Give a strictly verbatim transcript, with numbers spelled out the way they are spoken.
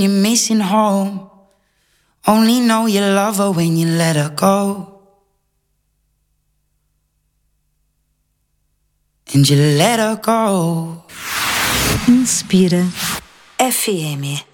You're missing home. Only know you love her when you let her go. And you let her go. Inspira F M.